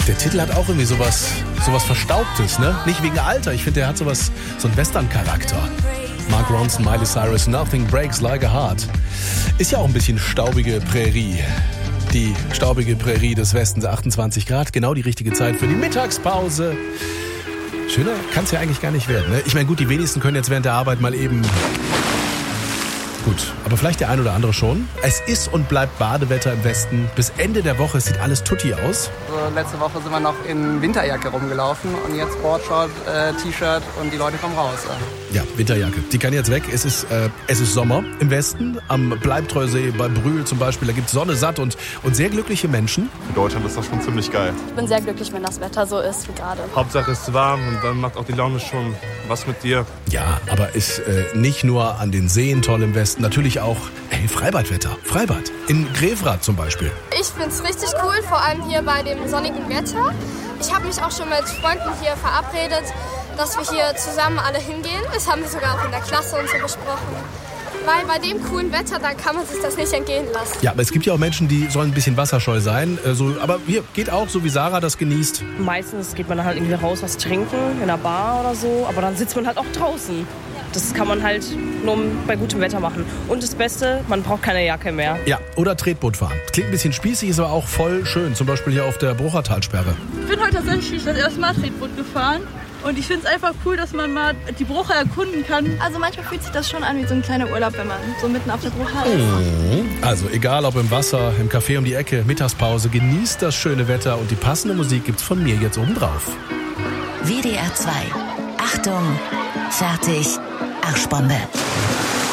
Der Titel hat auch irgendwie sowas Verstaubtes, ne? Nicht wegen Alter, ich finde, der hat so einen Western-Charakter. Mark Ronson, Miley Cyrus, Nothing Breaks Like a Heart. Ist ja auch ein bisschen staubige Prärie. Die staubige Prärie des Westens, 28 Grad, genau die richtige Zeit für die Mittagspause. Schöner kann es ja eigentlich gar nicht werden, ne? Ich meine, gut, die wenigsten können jetzt während der Arbeit mal eben... Gut, aber vielleicht der ein oder andere schon. Es ist und bleibt Badewetter im Westen. Bis Ende der Woche sieht alles tutti aus. Also letzte Woche sind wir noch in Winterjacke rumgelaufen und jetzt Boardshort, T-Shirt und die Leute kommen raus. Ja, Winterjacke. Die kann jetzt weg. Es ist Sommer im Westen. Am Bleibtreusee bei Brühl zum Beispiel. Da gibt es Sonne satt und sehr glückliche Menschen. Für Deutschland ist das schon ziemlich geil. Ich bin sehr glücklich, wenn das Wetter so ist wie gerade. Hauptsache es ist warm und dann macht auch die Laune schon was mit dir. Ja, aber ist nicht nur an den Seen toll im Westen, natürlich auch Freibadwetter. Freibad. In Grevrath zum Beispiel. Ich find's richtig cool, vor allem hier bei dem sonnigen Wetter. Ich habe mich auch schon mit Freunden hier verabredet, dass wir hier zusammen alle hingehen. Das haben wir sogar auch in der Klasse und so besprochen. Weil bei dem coolen Wetter, da kann man sich das nicht entgehen lassen. Ja, aber es gibt ja auch Menschen, die sollen ein bisschen wasserscheu sein. Aber hier geht auch, so wie Sarah das genießt. Meistens geht man dann halt irgendwie raus, was trinken, in einer Bar oder so. Aber dann sitzt man halt auch draußen. Das kann man halt nur bei gutem Wetter machen. Und das Beste, man braucht keine Jacke mehr. Ja, oder Tretboot fahren. Klingt ein bisschen spießig, ist aber auch voll schön. Zum Beispiel hier auf der Bruchertalsperre. Ich bin heute tatsächlich das erste Mal Tretboot gefahren. Und ich finde es einfach cool, dass man mal die Brucher erkunden kann. Also manchmal fühlt sich das schon an wie so ein kleiner Urlaub, wenn man so mitten auf der Brucher ist. Also egal ob im Wasser, im Café um die Ecke, Mittagspause, genießt das schöne Wetter und die passende Musik gibt's von mir jetzt oben drauf. WDR 2. Achtung, fertig, Arschbombe.